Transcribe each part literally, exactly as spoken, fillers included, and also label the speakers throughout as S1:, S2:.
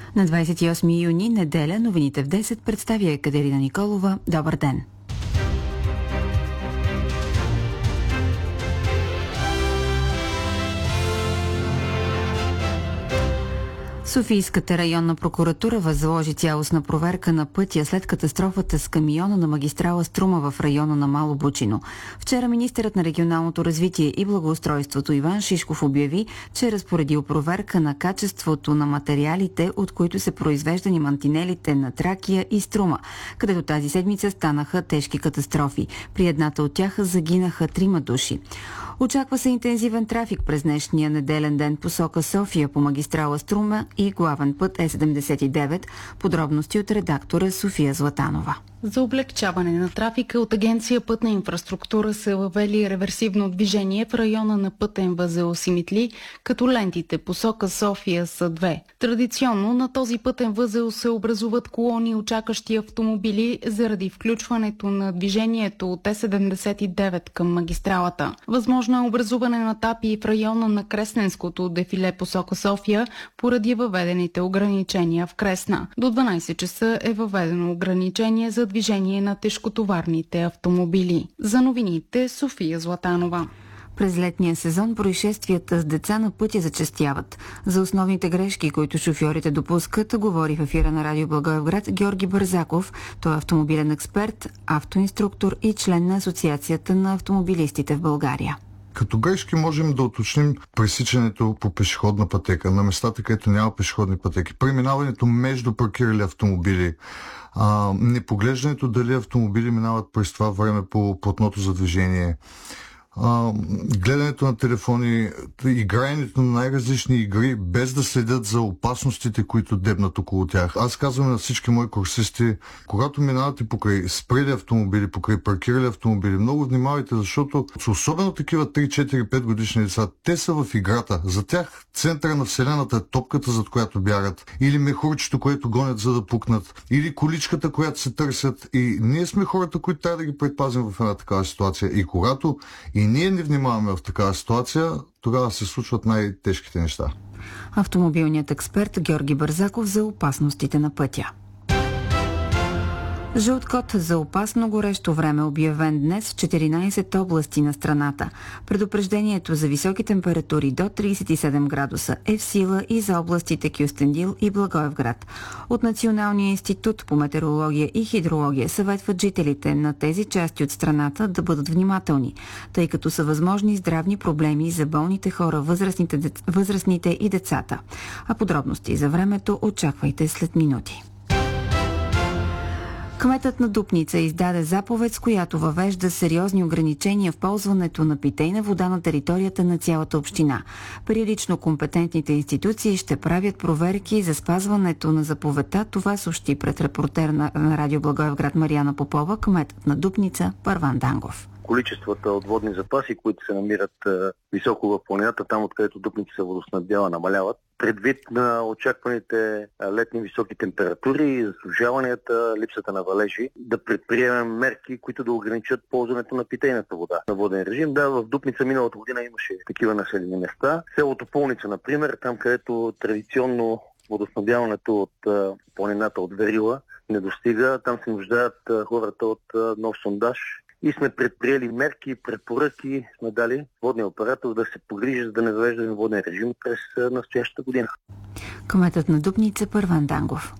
S1: На двадесет и осми юни, неделя, новините в десет, представя Екатерина Николова. Добър ден! Софийската районна прокуратура възложи цялостна проверка на пътя след катастрофата с камиона на магистрала Струма в района на Мало Бучино. Вчера министърът на регионалното развитие и благоустройството Иван Шишков обяви, че е разпоредил проверка на качеството на материалите, от които се произвеждани мантинелите на Тракия и Струма, където тази седмица станаха тежки катастрофи. При едната от тях загинаха трима души. Очаква се интензивен трафик през днешния неделен ден посока София по магистрала Струма и главен път Е седемдесет и девет. Подробности от редактора София Златанова.
S2: За облегчаване на трафика от Агенция Пътна инфраструктура са въвели реверсивно движение в района на пътен възел Симитли, като лентите посока София са две. Традиционно на този пътен възел се образуват колони очакващи автомобили заради включването на движението от Е седемдесет и девет към магистралата. Възможно е образуване на тапи в района на Кресненското дефиле посока София поради въведените ограничения в Кресна. До дванадесет часа е въведено ограничение за движение на тежкотоварните автомобили. За новините София Златанова.
S1: През летния сезон происшествията с деца на пътя зачестяват. За основните грешки, които шофьорите допускат, говори в ефира на Радио Благоевград Георги Бързаков. Той е автомобилен експерт, автоинструктор и член на Асоциацията на автомобилистите в България.
S3: Като грешки можем да уточним пресичането по пешеходна пътека, на местата, където няма пешеходни пътеки, преминаването между паркирали автомобили, а, непоглеждането дали автомобили минават през това време по платното за движение, а, гледането на телефони, играенето на най-различни игри, без да следят за опасностите, които дебнат около тях. Аз казвам на всички мои курсисти, когато минавате покрай спрели автомобили, покрай паркирали автомобили, много внимавайте, защото особено такива три, четири, пет годишни деца, те са в играта. За тях центъра на вселената е топката, зад която бягат, или мехурчето, което гонят за да пукнат, или количката, която се търсят. И ние сме хората, които трябва да ги предпазим в една такава ситуация. И когато и ние не внимаваме в такава ситуация, тогава се случват най-тежките неща.
S1: Автомобилният експерт Георги Бързаков за опасностите на пътя. Жълт код за опасно горещо време обявен днес в четиринадесет области на страната. Предупреждението за високи температури до тридесет и седем градуса е в сила и за областите Кюстендил и Благоевград. От Националния институт по метеорология и хидрология съветват жителите на тези части от страната да бъдат внимателни, тъй като са възможни здравни проблеми за болните хора, възрастните, възрастните и децата. А подробности за времето очаквайте след минути. Кметът на Дупница издаде заповед, с която въвежда сериозни ограничения в ползването на питейна вода на територията на цялата община. Периодично компетентните институции ще правят проверки за спазването на заповедта. Това съобщи пред репортер на, на Радио Благоевград Мариана Попова, кметът на Дупница Първан Дангов.
S4: Количествата от водни запаси, които се намират е, високо в планината, там откъдето Дупница се водоснабдява, намаляват. Предвид на очакваните летни високи температури, засушаванията, липсата на валежи, да предприемем мерки, които да ограничат ползването на питейната вода на воден режим. Да, в Дупница миналата година имаше такива населени места. Селото Полница, например, там където традиционно водоснабдяването от планината от Верила не достига, там се нуждаят хората от нов сондаж. И сме предприели мерки и препоръки, сме дали водния оператор да се погрижи, за да не завеждаме воден режим през настоящата година.
S1: Кметът на Дупница Първан Дангов.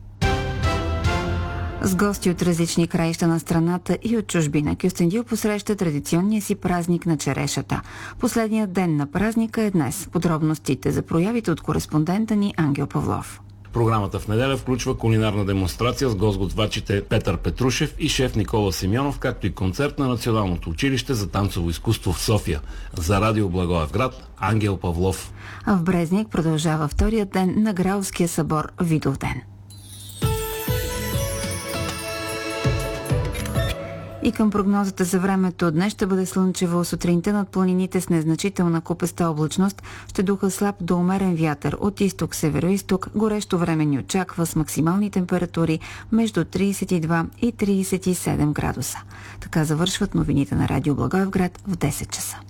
S1: С гости от различни краища на страната и от чужбина Кюстендил посреща традиционния си празник на черешата. Последният ден на празника е днес. Подробностите за проявите от кореспондента ни Ангел Павлов.
S5: Програмата в неделя включва кулинарна демонстрация с гост-готвачите Петър Петрушев и шеф Никола Симеонов, както и концерт на Националното училище за танцово изкуство в София. За Радио Благоевград Ангел Павлов.
S1: А в Брезник продължава вторият ден на Граалския събор Видовден. И към прогнозата за времето днес ще бъде слънчево сутринта над планините с незначителна купеста облачност. Ще духа слаб до умерен вятър от изток, северо-исток. Горещо време ни очаква с максимални температури между тридесет и два и тридесет и седем градуса. Така завършват новините на Радио Благоевград в десет часа.